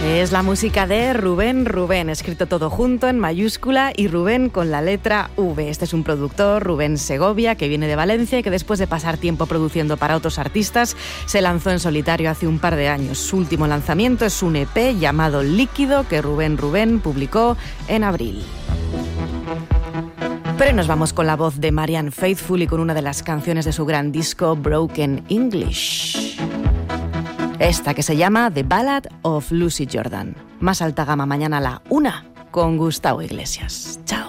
Es la música de Rubén Rubén, escrito todo junto en mayúscula y Rubén con la letra V. Este es un productor, Rubén Segovia, que viene de Valencia y que después de pasar tiempo produciendo para otros artistas, se lanzó en solitario hace un par de años. Su último lanzamiento es un EP llamado Líquido, que Rubén Rubén publicó en abril. Pero nos vamos con la voz de Marianne Faithfull y con una de las canciones de su gran disco Broken English. Esta que se llama The Ballad of Lucy Jordan. Más alta gama mañana a la 1 con Gustavo Iglesias. Chao.